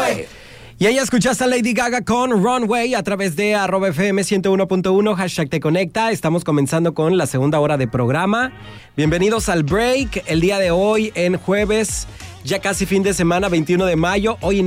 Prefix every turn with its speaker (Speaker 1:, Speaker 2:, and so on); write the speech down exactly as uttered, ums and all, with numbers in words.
Speaker 1: Runway.
Speaker 2: Y ahí escuchaste a Lady Gaga con Runway a través de arroba F M ciento uno punto uno, hashtag te conecta. Estamos comenzando con la segunda hora de programa. Bienvenidos al break. El día de hoy, en jueves, ya casi fin de semana, veintiuno de mayo. Hoy